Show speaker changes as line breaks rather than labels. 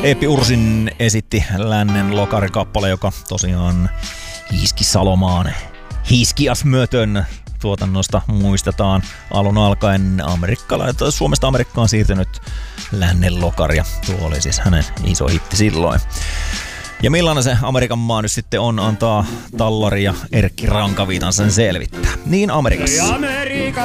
Eeppi Ursin esitti Lännen lokarikappale, joka tosiaan Hiiski Salomaan Hiskiasmötön tuotannosta muistetaan alun alkaen Suomesta Amerikkaan siirtynyt Lännen lokari, ja tuo oli siis hänen iso hitti silloin. Ja millainen se Amerikan maa nyt sitten on, antaa Tallari ja Erkki Rankaviitan sen selvittää. Niin Amerikassa.